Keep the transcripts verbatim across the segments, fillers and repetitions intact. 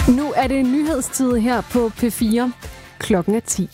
Nu er det nyhedstid her på P fire. Klokken er ti.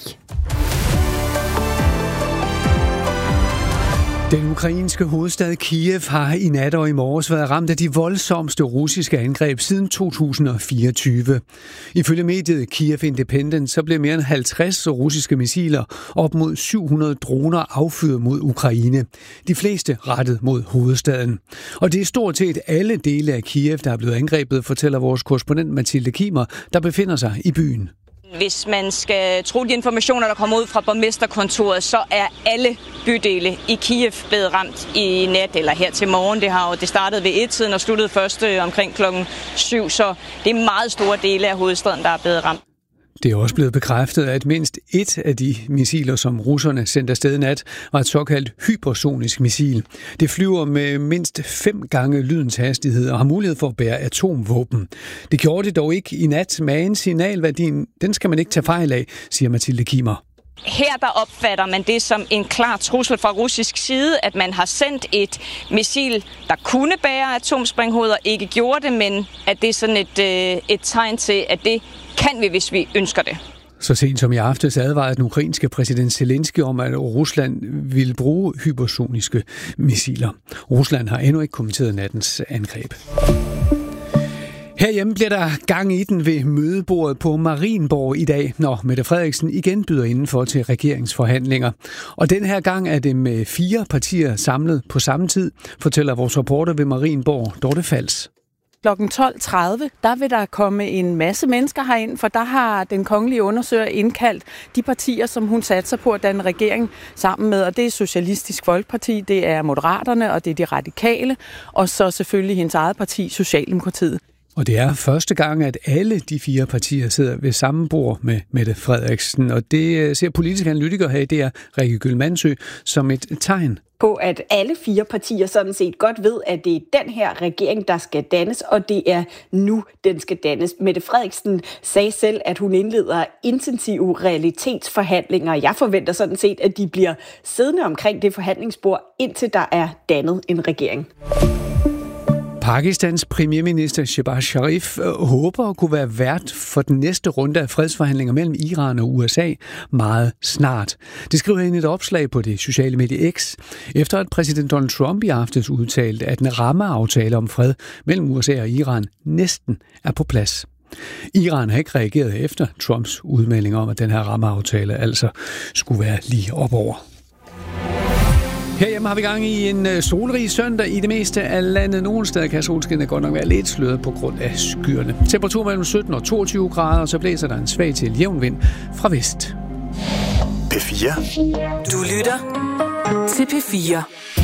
Den ukrainske hovedstad Kiev har i nat og i morges været ramt af de voldsomste russiske angreb siden to tusind og fireogtyve. Ifølge mediet Kiev Independent så blev mere end halvtreds russiske missiler op mod syv hundrede droner affyret mod Ukraine. De fleste rettet mod hovedstaden. Og det er stort set alle dele af Kiev, der er blevet angrebet, fortæller vores korrespondent Mathilde Kimer, der befinder sig i byen. Hvis man skal tro de informationer, der kommer ud fra borgmesterkontoret, så er alle bydele i Kiev blevet ramt i nat eller her til morgen. Det har jo det startede ved et-tiden og sluttede først omkring klokken syv, så det er meget store dele af hovedstaden, der er blevet ramt. Det er også blevet bekræftet, at mindst et af de missiler, som russerne sendte afsted i nat, var et såkaldt hypersonisk missil. Det flyver med mindst fem gange lydens hastighed og har mulighed for at bære atomvåben. Det gjorde det dog ikke i nat, men signalværdien, den skal man ikke tage fejl af, siger Mathilde Kimer. Her der opfatter man det som en klar trussel fra russisk side, at man har sendt et missil, der kunne bære atomsprænghoveder, ikke gjorde det, men at det er sådan et, øh, et tegn til, at det kan vi, hvis vi ønsker det. Så sent som i aftes advarede den ukrainske præsident Zelensky om, at Rusland ville bruge hypersoniske missiler. Rusland har endnu ikke kommenteret nattens angreb. Herhjemme bliver der gang i den ved mødebordet på Marienborg i dag, når Mette Frederiksen igen byder indenfor til regeringsforhandlinger. Og den her gang er det med fire partier samlet på samme tid, fortæller vores reporter ved Marienborg, Dorte Fals. klokken tolv tredive, der vil der komme en masse mennesker herind, for der har den kongelige undersøger indkaldt de partier, som hun satser på at danne regering sammen med, og det er Socialistisk Folkeparti, det er Moderaterne, og det er de Radikale, og så selvfølgelig hendes eget parti, Socialdemokratiet. Og det er første gang, at alle de fire partier sidder ved samme bord med Mette Frederiksen. Og det ser politiske analytikere her, det er Rikke Gyldmansø, som et tegn på, at alle fire partier sådan set godt ved, at det er den her regering, der skal dannes, og det er nu, den skal dannes. Mette Frederiksen sagde selv, at hun indleder intensive realitetsforhandlinger. Jeg forventer sådan set, at de bliver siddende omkring det forhandlingsbord, indtil der er dannet en regering. Pakistans premierminister Shehbaz Sharif håber at kunne være vært for den næste runde af fredsforhandlinger mellem Iran og U S A meget snart. Det skriver han i et opslag på det sociale medie X, efter at præsident Donald Trump i aftes udtalte, at en rammeaftale om fred mellem U S A og Iran næsten er på plads. Iran har ikke reageret efter Trumps udmelding om, at den her rammeaftale altså skulle være lige op over. Herhjemme har vi gang i en solrig søndag i det meste af landet. Nogle steder kan solskinnet godt nok være lidt sløret på grund af skyerne. Temperatur mellem sytten og toogtyve grader, og så blæser der en svag til jævn vind fra vest. P fire. Du lytter til P fire.